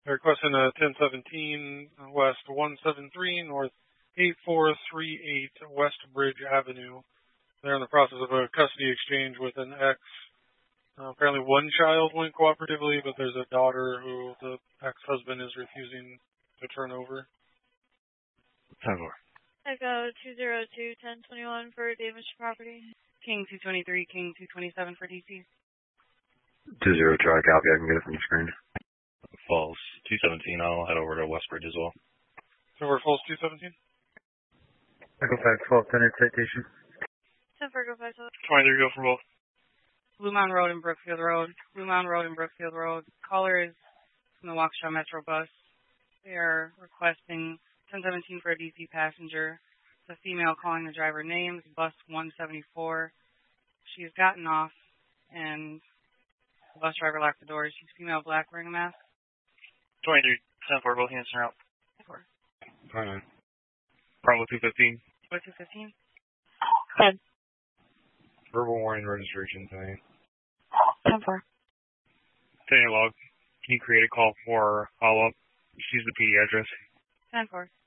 They're requesting a 1017 West 173 North 8438 West Bridge Avenue. They're in the process of a custody exchange with an ex. Apparently one child went cooperatively, but there's a daughter who the ex-husband is refusing to turn over. 10-4. Echo 202-1021 for damaged property. King 223, King 227 for DC. 20, try to copy. I can get it from the screen. Falls 217. I'll head over to Westbridge as well. So we're Falls 217? Echo 512, 10 citation. 10 for Echo 512. 23 go for both. Blue Mountain Road and Brookfield Road. Blue Mountain Road and Brookfield Road. Caller is from the Waukesha Metro bus. They are requesting 1017 for a DC passenger. The female calling the driver names, bus 174. She has gotten off, and the bus driver locked the doors. She's female, black, wearing a mask. 23, 10-4, both units are out. 29. Bravo 215. What, 215? 10. Verbal warning registration tonight. 10-4. Daniel log. Can you create a call for follow-up? She's the PD address. 10-4.